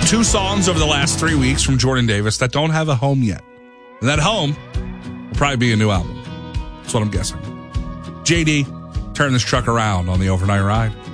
2 songs over the last 3 weeks from Jordan Davis that don't have a home yet. And that home will probably be a new album. That's what I'm guessing. JD, turn this truck around on the overnight ride.